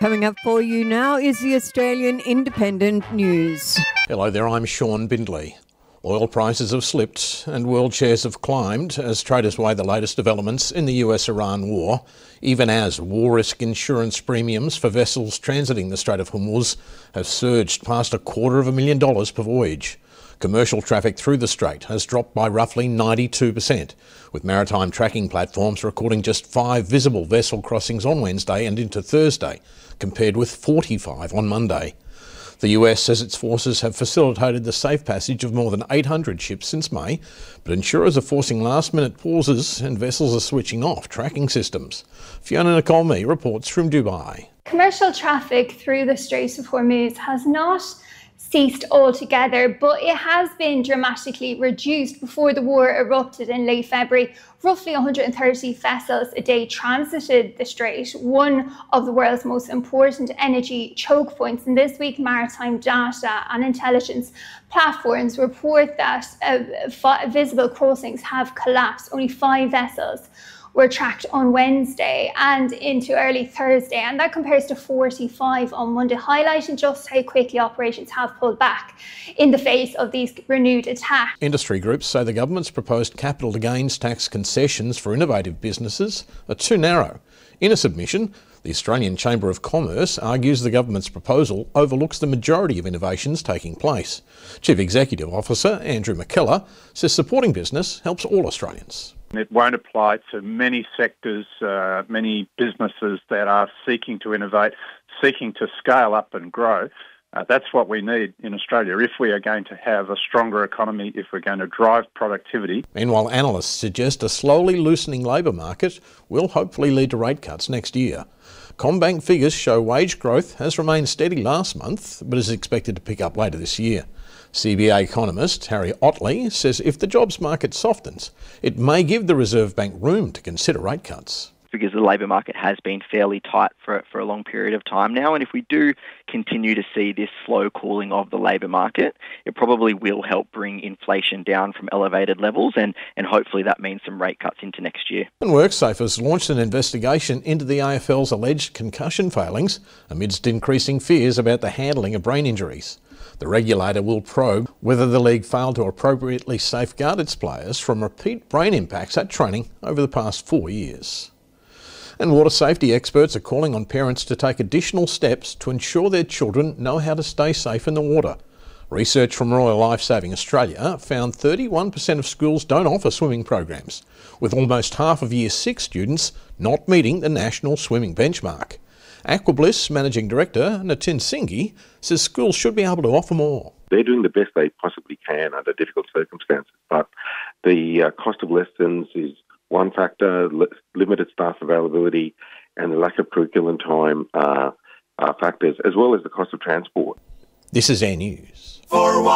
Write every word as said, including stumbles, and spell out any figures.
Coming up for you now is the Australian Independent News. Hello there, I'm Sean Bindley. Oil prices have slipped and world shares have climbed as traders weigh the latest developments in the U S Iran war, even as war risk insurance premiums for vessels transiting the Strait of Hormuz have surged past a quarter of a million dollars per voyage. Commercial traffic through the strait has dropped by roughly ninety-two percent, with maritime tracking platforms recording just five visible vessel crossings on Wednesday and into Thursday, compared with forty-five on Monday. The U S says its forces have facilitated the safe passage of more than eight hundred ships since May, but insurers are forcing last-minute pauses and vessels are switching off tracking systems. Fiona Nicole Mee reports from Dubai. Commercial traffic through the Strait of Hormuz has not ceased altogether, but it has been dramatically reduced. Before the war erupted in late February, roughly one hundred thirty vessels a day transited the strait, one of the world's most important energy choke points. And this week, maritime data and intelligence platforms report that uh, visible crossings have collapsed. Only five vessels were tracked on Wednesday and into early Thursday, and that compares to forty-five on Monday, highlighting just how quickly operations have pulled back in the face of these renewed attacks. Industry groups say the government's proposed capital gains tax concessions for innovative businesses are too narrow. In a submission, the Australian Chamber of Commerce argues the government's proposal overlooks the majority of innovations taking place. Chief Executive Officer Andrew McKellar says supporting business helps all Australians. It won't apply to many sectors, uh, many businesses that are seeking to innovate, seeking to scale up and grow. Uh, that's what we need in Australia if we are going to have a stronger economy, if we're going to drive productivity. Meanwhile, analysts suggest a slowly loosening labour market will hopefully lead to rate cuts next year. CommBank figures show wage growth has remained steady last month, but is expected to pick up later this year. C B A economist Harry Otley says if the jobs market softens, it may give the Reserve Bank room to consider rate cuts. Because the labour market has been fairly tight for, for a long period of time now, and if we do continue to see this slow cooling of the labour market, it probably will help bring inflation down from elevated levels, and, and hopefully that means some rate cuts into next year. And WorkSafe has launched an investigation into the A F L's alleged concussion failings amidst increasing fears about the handling of brain injuries. The regulator will probe whether the league failed to appropriately safeguard its players from repeat brain impacts at training over the past four years. And water safety experts are calling on parents to take additional steps to ensure their children know how to stay safe in the water. Research from Royal Lifesaving Australia found thirty-one percent of schools don't offer swimming programs, with almost half of Year six students not meeting the national swimming benchmark. Aquabliss Managing Director Nitin Singhi says schools should be able to offer more. They're doing the best they possibly can under difficult circumstances, but the uh, cost of lessons is one factor, li- limited staff availability and the lack of curriculum time are, are factors, as well as the cost of transport. This is Air News.